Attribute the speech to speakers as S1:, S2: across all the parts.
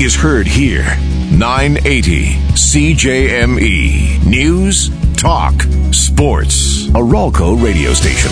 S1: is heard here. 980 CJME. News, talk, sports. A Ralco radio station.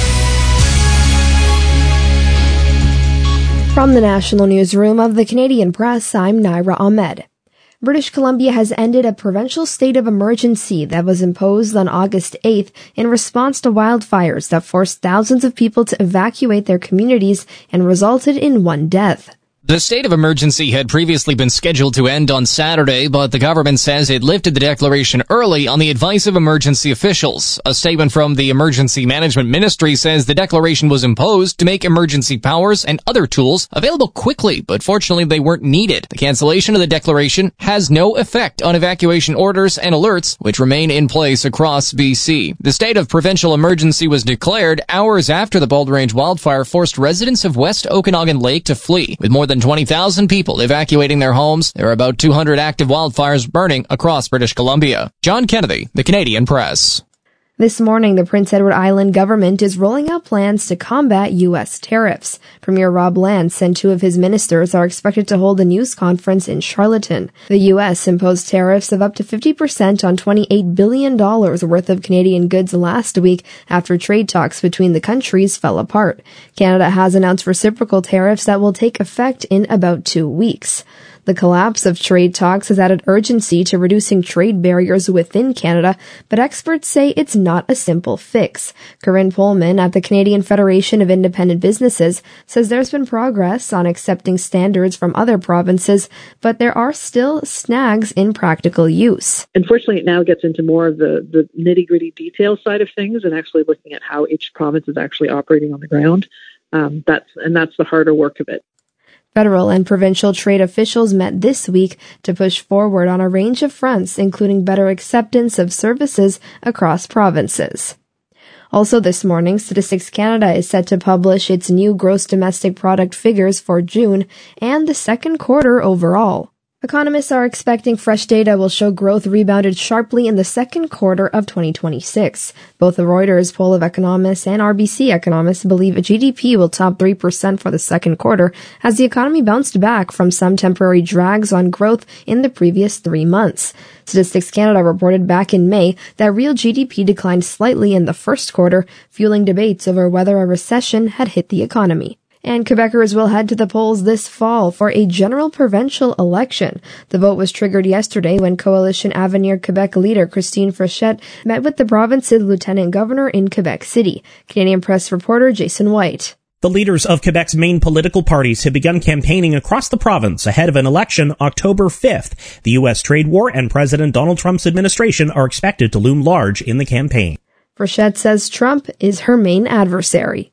S2: From the National Newsroom of the Canadian Press, I'm Naira Ahmed. British Columbia has ended a provincial state of emergency that was imposed on August 8th in response to wildfires that forced thousands of people to evacuate their communities and resulted in one death.
S3: The state of emergency had previously been scheduled to end on Saturday, but the government says it lifted the declaration early on the advice of emergency officials. A statement from the Emergency Management Ministry says the declaration was imposed to make emergency powers and other tools available quickly, but fortunately they weren't needed. The cancellation of the declaration has no effect on evacuation orders and alerts, which remain in place across BC. The state of provincial emergency was declared hours after the Boulder Range wildfire forced residents of West Okanagan Lake to flee, with more than 20,000 people evacuating their homes. There are about 200 active wildfires burning across British Columbia. John Kennedy, The Canadian Press.
S2: This morning, the Prince Edward Island government is rolling out plans to combat U.S. tariffs. Premier Rob Lance and two of his ministers are expected to hold a news conference in Charlottetown. The U.S. imposed tariffs of up to 50% on $28 billion worth of Canadian goods last week after trade talks between the countries fell apart. Canada has announced reciprocal tariffs that will take effect in about 2 weeks. The collapse of trade talks has added urgency to reducing trade barriers within Canada, but experts say it's not a simple fix. Corinne Pullman at the Canadian Federation of Independent Businesses says there's been progress on accepting standards from other provinces, but there are still snags in practical use.
S4: Unfortunately, it now gets into more of the nitty-gritty detail side of things and actually looking at how each province is actually operating on the ground. That's the harder work of it.
S2: Federal and provincial trade officials met this week to push forward on a range of fronts, including better acceptance of services across provinces. Also this morning, Statistics Canada is set to publish its new gross domestic product figures for June and the second quarter overall. Economists are expecting fresh data will show growth rebounded sharply in the second quarter of 2026. Both the Reuters poll of economists and RBC economists believe GDP will top 3% for the second quarter as the economy bounced back from some temporary drags on growth in the previous 3 months. Statistics Canada reported back in May that real GDP declined slightly in the first quarter, fueling debates over whether a recession had hit the economy. And Quebecers will head to the polls this fall for a general provincial election. The vote was triggered yesterday when Coalition Avenir Quebec leader Christine Frechette met with the province's lieutenant governor in Quebec City. Canadian Press reporter Jason White.
S5: The leaders of Quebec's main political parties have begun campaigning across the province ahead of an election October 5th. The U.S. trade war and President Donald Trump's administration are expected to loom large in the campaign.
S2: Frechette says Trump is her main adversary.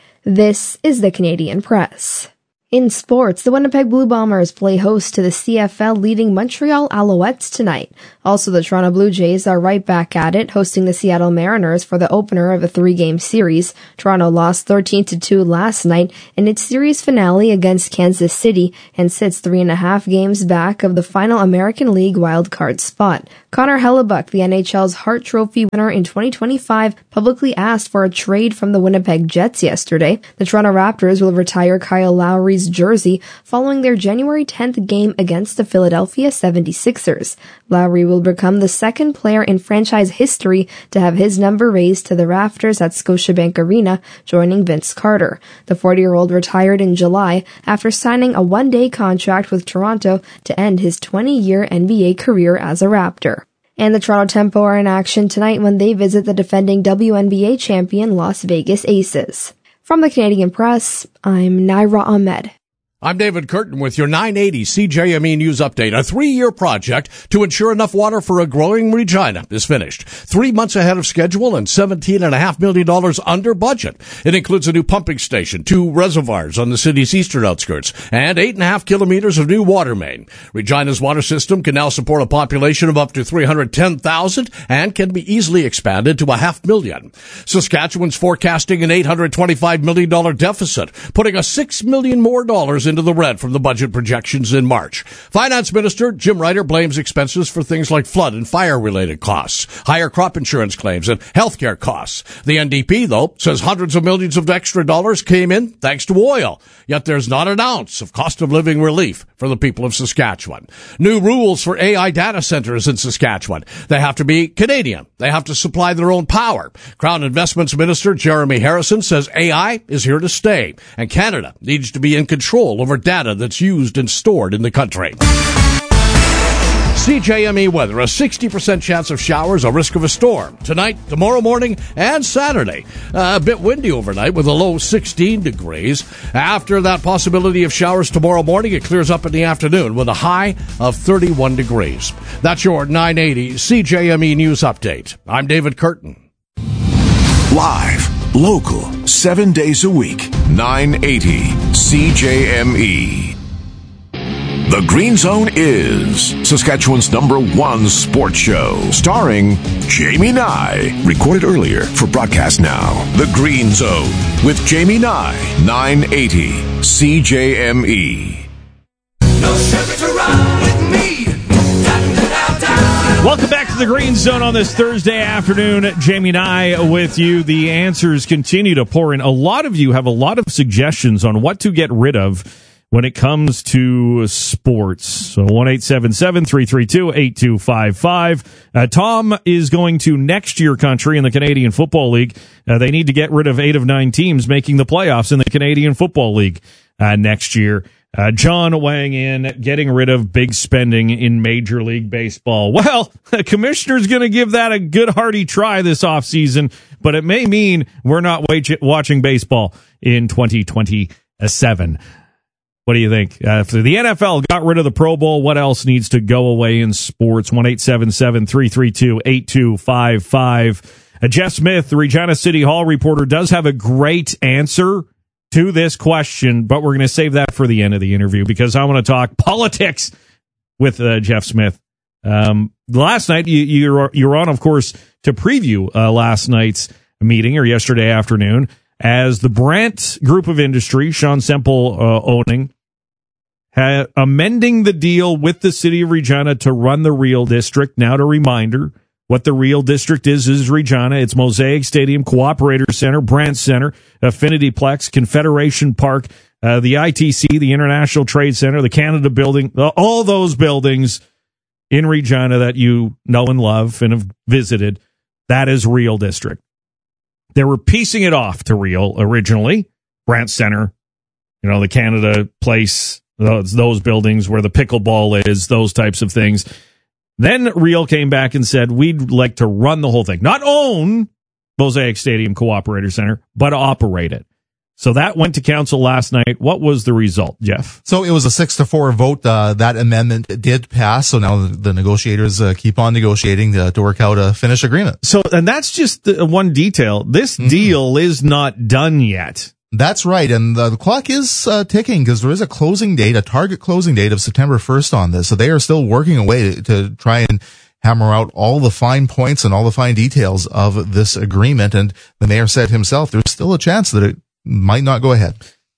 S2: This is the Canadian Press. In sports, the Winnipeg Blue Bombers play host to the CFL leading Montreal Alouettes tonight. Also, the Toronto Blue Jays are right back at it, hosting the Seattle Mariners for the opener of a 3-game series. Toronto lost 13-2 last night in its series finale against Kansas City and sits 3.5 games back of the final American League wildcard spot. Connor Hellebuck, the NHL's Hart Trophy winner in 2025, publicly asked for a trade from the Winnipeg Jets yesterday. The Toronto Raptors will retire Kyle Lowry's jersey following their January 10th game against the Philadelphia 76ers. Lowry will become the second player in franchise history to have his number raised to the rafters at Scotiabank Arena, joining Vince Carter. The 40-year-old retired in July after signing a one-day contract with Toronto to end his 20-year NBA career as a Raptor. And the Toronto Tempo are in action tonight when they visit the defending WNBA champion Las Vegas Aces. From the Canadian Press, I'm Naira Ahmed.
S6: I'm David Curtin with your 980 CJME News Update. A 3-year project to ensure enough water for a growing Regina is finished. 3 months ahead of schedule and $17.5 million under budget. It includes a new pumping station, 2 reservoirs on the city's eastern outskirts, and 8.5 kilometers of new water main. Regina's water system can now support a population of up to 310,000 and can be easily expanded to 500,000. Saskatchewan's forecasting an $825 million deficit, putting $6 million more in into the red from the budget projections in March. Finance Minister Jim Ryder blames expenses for things like flood and fire-related costs, higher crop insurance claims, and healthcare costs. The NDP, though, says hundreds of millions of extra dollars came in thanks to oil. Yet there's not an ounce of cost of living relief for the people of Saskatchewan. New rules for AI data centers in Saskatchewan. They have to be Canadian. They have to supply their own power. Crown Investments Minister Jeremy Harrison says AI is here to stay, and Canada needs to be in control over data that's used and stored in the country. CJME weather, a 60% chance of showers, a risk of a storm tonight, tomorrow morning, and Saturday. A bit windy overnight with a low 16 degrees. After that possibility of showers tomorrow morning, it clears up in the afternoon with a high of 31 degrees. That's your 980 CJME News Update. I'm David Curtin.
S1: Live, local, 7 days a week, 980 CJME. The Green Zone is Saskatchewan's #1 sports show, starring Jamie Nye. Recorded earlier for broadcast now. The Green Zone with Jamie Nye, 980 CJME.
S7: No shirt to run with me.
S8: Welcome back to the Green Zone on this Thursday afternoon. Jamie Nye with you. The answers continue to pour in. A lot of you have a lot of suggestions on what to get rid of when it comes to sports. So 1-877-332-8255. Tom is going to next year country in the Canadian Football League. They need to get rid of 8 of 9 teams making the playoffs in the Canadian Football League next year. John weighing in, getting rid of big spending in Major League Baseball. Well, the commissioner's going to give that a good hearty try this offseason, but it may mean we're not watching baseball in 2027. What do you think? If the NFL got rid of the Pro Bowl, what else needs to go away in sports? 1-877-332-8255. Jeff Smith, the Regina City Hall reporter, does have a great answer to this question, but we're going to save that for the end of the interview because I want to talk politics with Jeff Smith. Last night, you were on, of course, to preview last night's meeting or yesterday afternoon as the Brandt Group of Industry, Sean Semple owning, amending the deal with the city of Regina to run the Real District. Now, to reminder, what the Real District is Regina. It's Mosaic Stadium, Cooperator Center, Brandt Center, Affinity Plex, Confederation Park, the ITC, the International Trade Center, the Canada Building, all those buildings in Regina that you know and love and have visited. That is Real District. They were piecing it off to Real originally. Brandt Center, the Canada Place, those buildings where the pickleball is, those types of things. Then Real came back and said, we'd like to run the whole thing. Not own Mosaic Stadium Cooperator Center, but operate it. So that went to council last night. What was the result, Jeff?
S9: So it was a 6-4 vote. That amendment did pass. So now the negotiators keep on negotiating to work out a finished agreement.
S8: So, and that's just one detail. This deal is not done yet.
S9: That's right. And the clock is ticking because there is a target closing date of September 1st on this. So they are still working away to try and hammer out all the fine points and all the fine details of this agreement. And the mayor said himself, there's still a chance that it might not go ahead.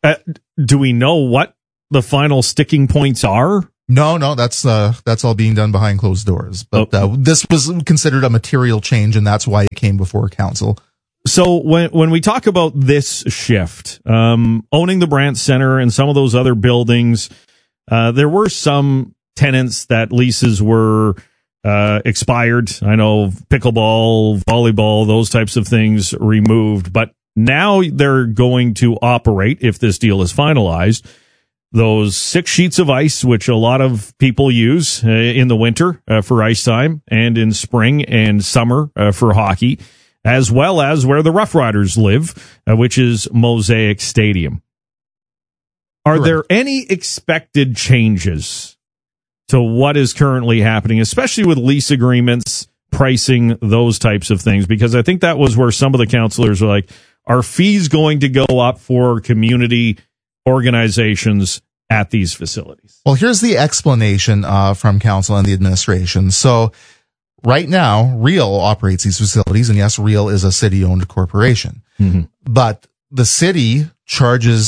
S8: Do we know what the final sticking points are?
S9: No, that's all being done behind closed doors. But this was considered a material change, and that's why it came before council.
S8: So when we talk about this shift, owning the Brandt Center and some of those other buildings, there were some tenants that leases were expired. I know pickleball, volleyball, those types of things removed, but now they're going to operate, if this deal is finalized, those 6 sheets of ice, which a lot of people use in the winter for ice time and in spring and summer for hockey, as well as where the Rough Riders live, which is Mosaic Stadium. Are there any expected changes to what is currently happening, especially with lease agreements, pricing, those types of things? Because I think that was where some of the councillors were like, are fees going to go up for community organizations at these facilities?
S9: Well, here's the explanation from council and the administration. So right now, Real operates these facilities, and yes, Real is a city-owned corporation. Mm-hmm. But the city charges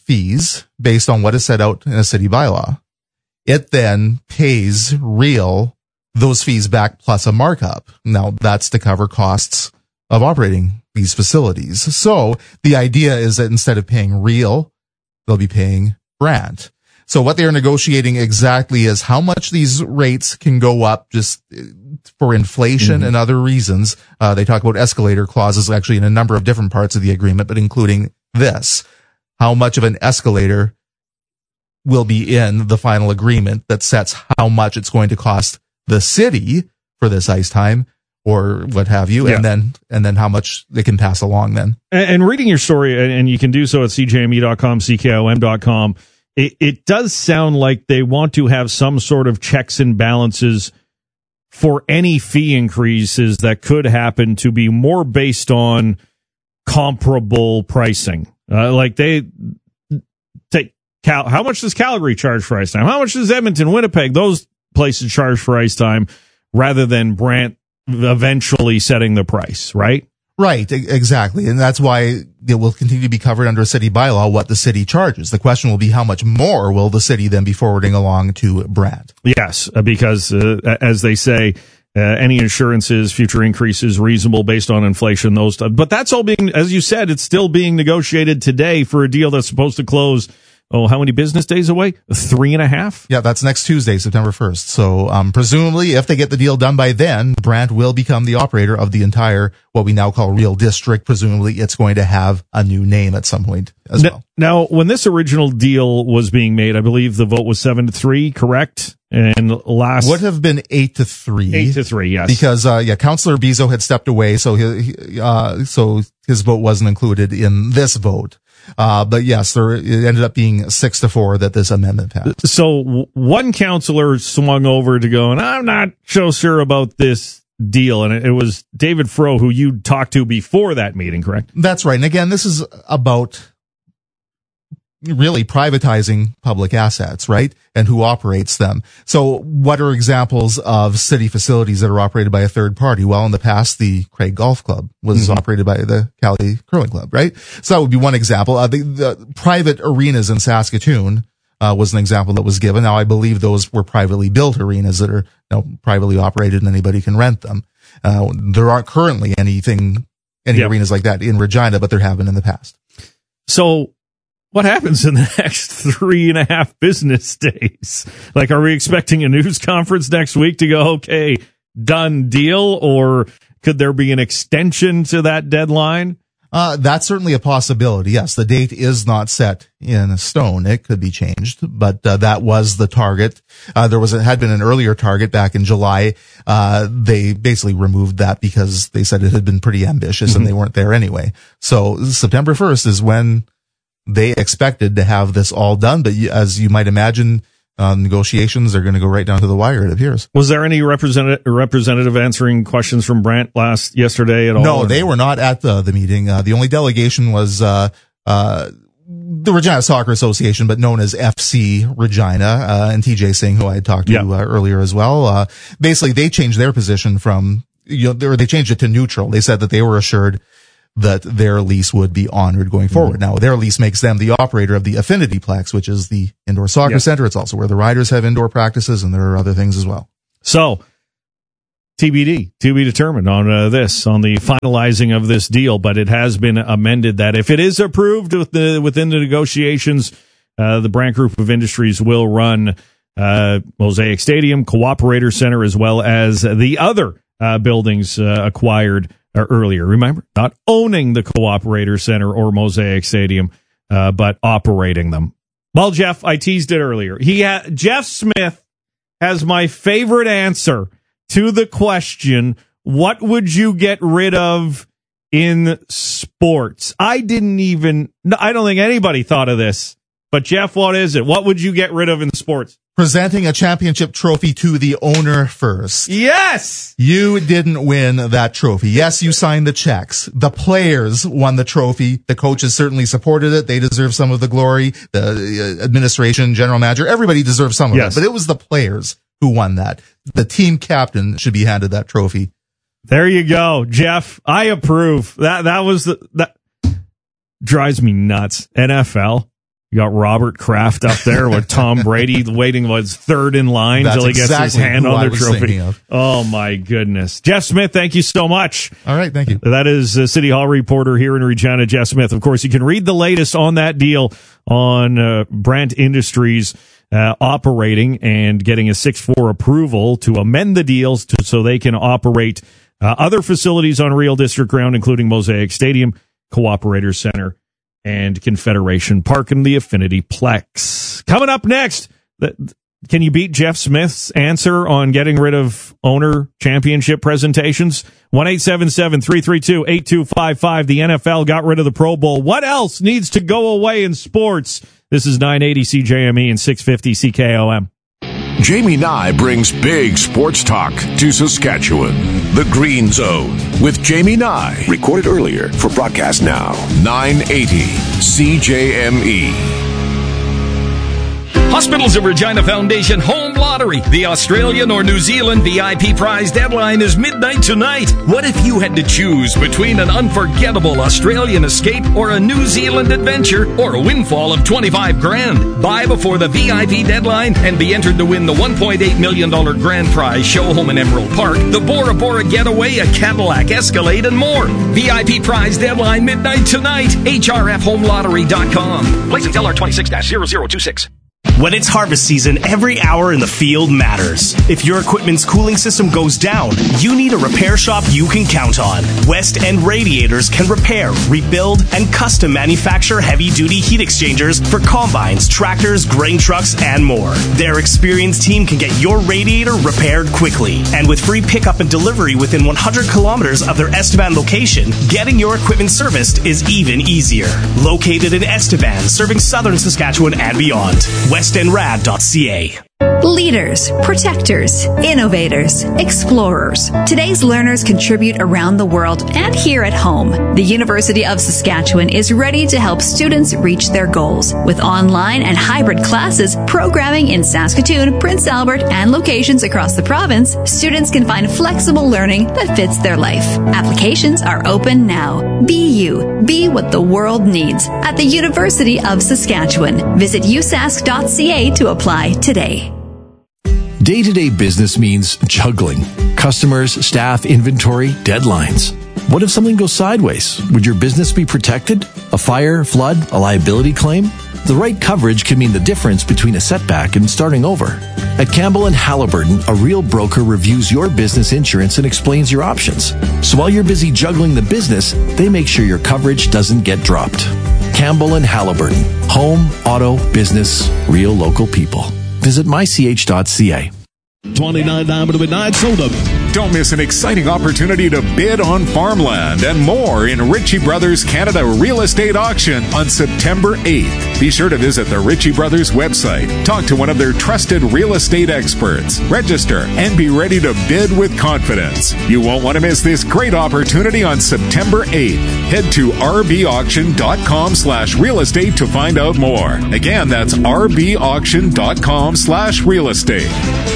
S9: fees based on what is set out in a city bylaw. It then pays Real those fees back plus a markup. Now, that's to cover costs of operating these facilities. So the idea is that instead of paying Real, they'll be paying Brandt. So what they're negotiating exactly is how much these rates can go up just for inflation and other reasons. They talk about escalator clauses actually in a number of different parts of the agreement, but including this. How much of an escalator will be in the final agreement that sets how much it's going to cost the city for this ice time or what have you, and then how much they can pass along then.
S8: And reading your story, and you can do so at cjme.com, ckim.com, it does sound like they want to have some sort of checks and balances for any fee increases that could happen to be more based on comparable pricing. Like they take how much does Calgary charge for ice time? How much does Edmonton, Winnipeg, those places charge for ice time, rather than Brandt eventually setting the price, right?
S9: Right, exactly. And that's why it will continue to be covered under a city bylaw what the city charges. The question will be how much more will the city then be forwarding along to Brandt?
S8: Yes, because as they say, any insurances, future increases, reasonable based on inflation, those stuff. But that's all being, as you said, it's still being negotiated today for a deal that's supposed to close. Oh, how many business days away? 3.5?
S9: Yeah, that's next Tuesday, September 1st. So, presumably, if they get the deal done by then, Brandt will become the operator of the entire, what we now call Real District. Presumably, it's going to have a new name at some point as well.
S8: Now, when this original deal was being made, I believe the vote was 7-3, correct? And
S9: would have been 8-3.
S8: 8-3, yes.
S9: Because, Councillor Bizot had stepped away, so so his vote wasn't included in this vote. But yes, it ended up being 6-4 that this amendment passed.
S8: So one councillor swung over to go, and I'm not so sure about this deal. And it was David Froh, who you talked to before that meeting, correct?
S9: That's right. And again, this is about really privatizing public assets, right? And who operates them. So what are examples of city facilities that are operated by a third party? Well, in the past, the Craig Golf Club was operated by the Cali Curling Club, right? So that would be one example. The private arenas in Saskatoon was an example that was given. Now, I believe those were privately built arenas that are privately operated and anybody can rent them. There aren't currently any arenas like that in Regina, but there have been in the past.
S8: So what happens in the next 3.5 business days? Like, are we expecting a news conference next week to go, okay, done deal? Or could there be an extension to that deadline?
S9: That's certainly a possibility. Yes, the date is not set in stone. It could be changed, but that was the target. There had been an earlier target back in July. They basically removed that because they said it had been pretty ambitious and they weren't there anyway. So September 1st is when they expected to have this all done, but as you might imagine, negotiations are going to go right down to the wire, it appears.
S8: Was there any representative answering questions from Brandt yesterday at all?
S9: No, they were not at the meeting. The only delegation was the Regina Soccer Association, but known as FC Regina, and TJ Singh, who I had talked to earlier as well. Basically, they changed their position from, they changed it to neutral. They said that they were assured that their lease would be honored going forward. Now, their lease makes them the operator of the Affinity Plex, which is the indoor soccer center. It's also where the Riders have indoor practices, and there are other things as well.
S8: So, TBD, to be determined on on the finalizing of this deal, but it has been amended that if it is approved within the negotiations, the Brandt Group of Industries will run Mosaic Stadium, Cooperator Center, as well as the other dbuildings acquired earlier. Remember, not owning the Cooperator Center or Mosaic Stadium, but operating them. Well, Jeff, I teased it earlier. Jeff Smith has my favorite answer to the question, what would you get rid of in sports? I don't think anybody thought of this. But Jeff, what is it? What would you get rid of in sports?
S9: Presenting a championship trophy to the owner first.
S8: Yes!
S9: You didn't win that trophy. Yes, you signed the checks. The players won the trophy. The coaches certainly supported it. They deserve some of the glory. The administration, general manager, everybody deserves some of it. But it was the players who won that. The team captain should be handed that trophy.
S8: There you go, Jeff. I approve. That drives me nuts. NFL. You got Robert Kraft up there with Tom Brady waiting was third in line until he gets his hand on the trophy. Oh, my goodness. Jeff Smith, thank you so much.
S9: All right, thank you.
S8: That is City Hall reporter here in Regina, Jeff Smith. Of course, you can read the latest on that deal on Brandt Industries operating and getting a 6-4 approval to amend the deals so they can operate other facilities on Real District ground, including Mosaic Stadium, Cooperator Center, and Confederation Park and the Affinity Plex. Coming up next, can you beat Jeff Smith's answer on getting rid of owner championship presentations? 1-877-332-8255. The NFL got rid of the Pro Bowl. What else needs to go away in sports? This is 980 CJME and 650 CKOM.
S1: Jamie Nye brings big sports talk to Saskatchewan. The Green Zone with Jamie Nye. Recorded earlier for broadcast now. 980 CJME.
S10: Hospitals of Regina Foundation Home Lottery. The Australian or New Zealand VIP prize deadline is midnight tonight. What if you had to choose between an unforgettable Australian escape or a New Zealand adventure or a windfall of $25,000? Buy before the VIP deadline and be entered to win the $1.8 million grand prize show home in Emerald Park, the Bora Bora getaway, a Cadillac Escalade, and more. VIP prize deadline midnight tonight. HRFHomeLottery.com. Place until R26-0026.
S11: When it's harvest season, every hour in the field matters. If your equipment's cooling system goes down, you need a repair shop you can count on. West End Radiators can repair, rebuild, and custom manufacture heavy-duty heat exchangers for combines, tractors, grain trucks, and more. Their experienced team can get your radiator repaired quickly. And with free pickup and delivery within 100 kilometers of their Estevan location, getting your equipment serviced is even easier. Located in Estevan, serving southern Saskatchewan and beyond. WestEndRad.ca.
S12: Leaders, protectors, innovators, explorers. Today's learners contribute around the world and here at home. The University of Saskatchewan is ready to help students reach their goals. With online and hybrid classes, programming in Saskatoon, Prince Albert, and locations across the province, students can find flexible learning that fits their life. Applications are open now. Be you. Be what the world needs at the University of Saskatchewan. Visit usask.ca to apply today.
S13: Day-to-day business means juggling. Customers, staff, inventory, deadlines. What if something goes sideways? Would your business be protected? A fire, flood, a liability claim? The right coverage can mean the difference between a setback and starting over. At Campbell & Halliburton, a real broker reviews your business insurance and explains your options. So while you're busy juggling the business, they make sure your coverage doesn't get dropped. Campbell & Halliburton. Home, auto, business, real local people. Visit mych.ca.
S14: 29 Diamond Midnight Soda.
S15: Don't miss an exciting opportunity to bid on farmland and more in Ritchie Brothers Canada Real Estate Auction on September 8th. Be sure to visit the Ritchie Brothers website, talk to one of their trusted real estate experts, register, and be ready to bid with confidence. You won't want to miss this great opportunity on September 8th. Head to rbauction.com/real estate to find out more. Again, that's rbauction.com/real estate.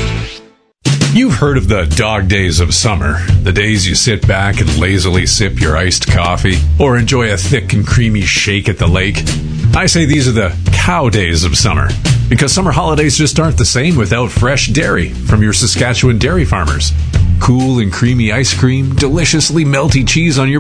S16: You've heard of the dog days of summer, the days you sit back and lazily sip your iced coffee or enjoy a thick and creamy shake at the lake. I say these are the cow days of summer, because summer holidays just aren't the same without fresh dairy from your Saskatchewan dairy farmers. Cool and creamy ice cream, deliciously melty cheese on your